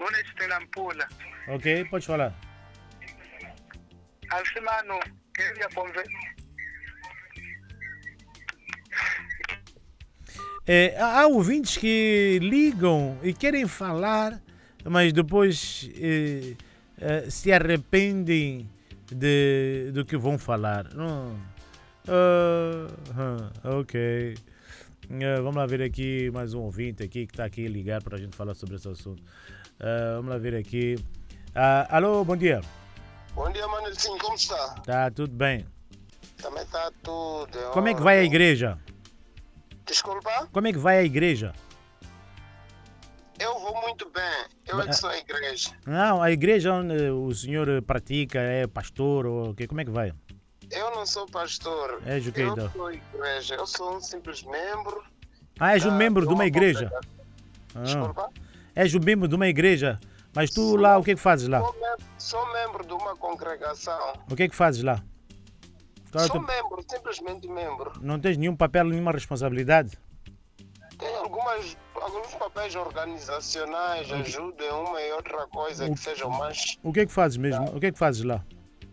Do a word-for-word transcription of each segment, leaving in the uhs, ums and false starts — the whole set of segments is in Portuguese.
Honest Nampula. Ok, pode falar. Alcimano, queria conversar. É, há ouvintes que ligam e querem falar, mas depois eh, eh, se arrependem de, do que vão falar. Não. Ah, ah, ok. Ah, vamos lá ver aqui mais um ouvinte aqui que está aqui a ligar para a gente falar sobre esse assunto. Ah, vamos lá ver aqui. Ah, alô, bom dia. Bom dia, Manelzinho, como está? Tá tudo bem. Também está tudo em Como é que vai a ordem. igreja? Desculpa? Como é que vai a igreja? Eu vou muito bem. Eu é que sou a igreja. Não, a igreja onde o senhor pratica é pastor ou o quê? Como é que vai? Eu não sou pastor. És o quê, eu então? sou igreja. Eu sou um simples membro. Ah, és um da- membro de uma igreja? congregação. Ah, Desculpa? és um membro de uma igreja? Mas tu lá, o que é que fazes lá? Sou, mem- sou membro de uma congregação. O que é que fazes lá? Qual é o Sou teu- membro, simplesmente membro. Não tens nenhum papel, nenhuma responsabilidade? Tenho algumas, alguns papéis organizacionais, ajuda em uma e outra coisa O- que sejam mais. O que é que fazes mesmo? O que é que fazes lá?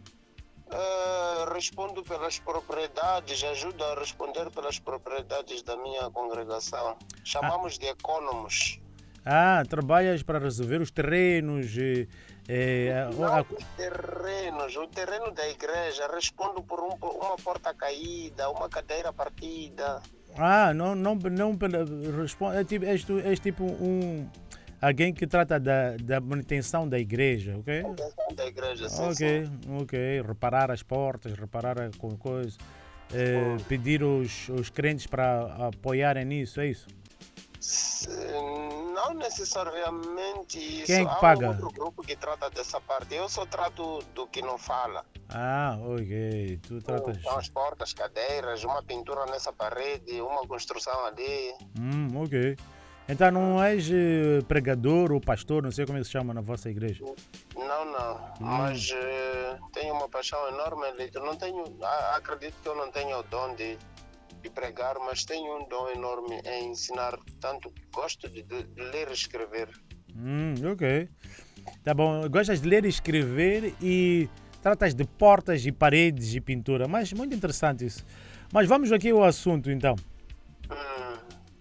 Eh, respondo pelas propriedades, ajudo a responder pelas propriedades da minha congregação. Chamamos de economos. Ah, trabalhas para resolver os terrenos. eh, eh, a- Não a- os terrenos, o terreno da igreja. Respondo por um- por uma porta caída, uma cadeira partida. Ah, não, não, não pela, responde, é tipo, és, tu- és tipo um alguém que trata da, da manutenção da igreja, ok? Manutenção da igreja, sim, Ok, sim. ok. Reparar as portas, reparar a co- coisa, eh, pedir os, os crentes para apoiarem nisso, é isso? Se- Não necessariamente isso. Quem é que Há paga? um outro grupo que trata dessa parte. Eu só trato do que não fala. Ah, ok. Tu tratas. São as portas, cadeiras, uma pintura nessa parede, uma construção ali. Hum, ok. Então não és eh, pregador ou pastor, não sei como é que se chama na vossa igreja. Não, não. Mas eh, tenho uma paixão enorme. Eu não tenho, a- acredito que eu não tenho o dom de, de pregar, mas tenho um dom enorme em ensinar. Tanto gosto de, de- de ler e escrever. Hum, ok. Tá bom. Gostas de ler e escrever e tratas de portas e paredes e pintura. Mas muito interessante isso. Mas vamos aqui ao assunto então. Hum.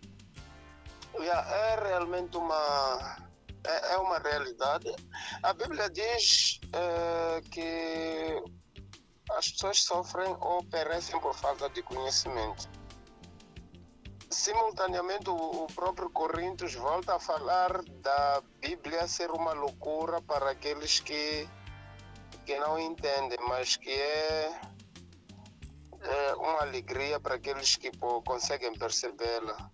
Yeah, é realmente uma é, é uma realidade. A Bíblia diz eh, que as pessoas sofrem ou perecem por falta de conhecimento. Simultaneamente, o, o próprio Coríntios volta a falar da Bíblia ser uma loucura para aqueles que, que não entendem, mas que é, é uma alegria para aqueles que pô, conseguem percebê-la.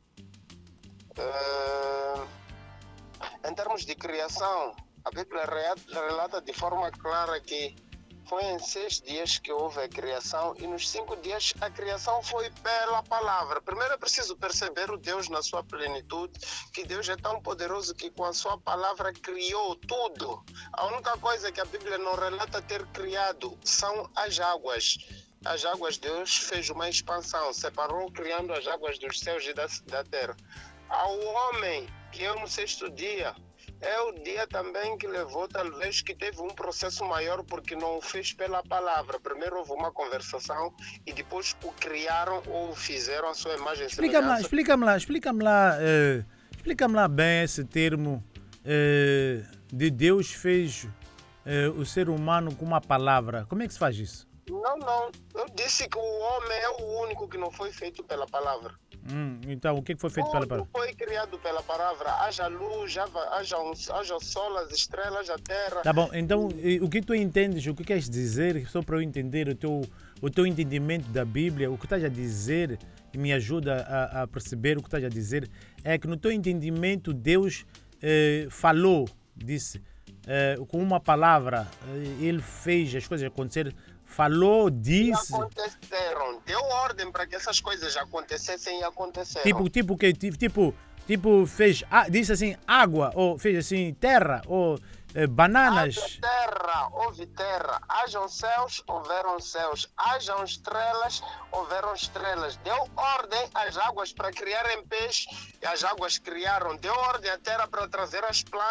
Eh, em termos de criação, a Bíblia rea- relata de forma clara que foi em seis dias que houve a criação e nos cinco dias a criação foi pela palavra. Primeiro é preciso perceber o Deus na sua plenitude, que Deus é tão poderoso que com a sua palavra criou tudo. A única coisa que a Bíblia não relata ter criado são as águas. As águas, Deus fez uma expansão, separou criando as águas dos céus e da, da terra. Ao homem, que é no sexto dia, é o dia também que levou, talvez, que teve um processo maior, porque não o fez pela palavra. Primeiro houve uma conversação e depois o criaram ou o fizeram a sua imagem e Explica-me lá, semelhança. explica-me lá, explica-me lá, eh, explica-me lá bem esse termo eh, de Deus fez eh, o ser humano com uma palavra. Como é que se faz isso? Não, não. Eu disse que o homem é o único que não foi feito pela palavra. Hum, então, o que é que foi feito pela Tudo palavra? foi criado pela palavra. Haja luz, haja, haja, um, haja o sol, as estrelas, a terra. Tá bom, então eh, o que tu entendes, o que queres dizer, só para eu entender o teu, o teu entendimento da Bíblia, o que estás a dizer e me ajuda a, a perceber o que estás a dizer, é que no teu entendimento Deus eh, falou, disse, eh, com uma palavra, eh, ele fez as coisas acontecer, falou, E disse, aconteceram. Deu ordem para que essas coisas acontecessem e aconteceram. tipo, tipo que, tipo, tipo fez, ah, disse assim, água, ou fez assim, terra, ou eh, bananas. Haja terra, houve terra. Hajam céus, houveram céus. Hajam estrelas, houveram estrelas. Deu ordem às águas para criarem peixe e as águas criaram. Deu ordem à terra para trazer as plantas.